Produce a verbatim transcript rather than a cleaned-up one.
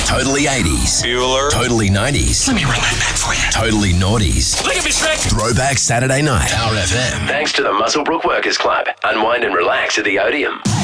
Totally eighties. Bueller. Totally nineties. Let me run that back for you. Totally noughties. Look at me, Shrek. Throwback Saturday night. Power F M. Thanks to the Muswellbrook Workers Club. Unwind and relax at the Odeum.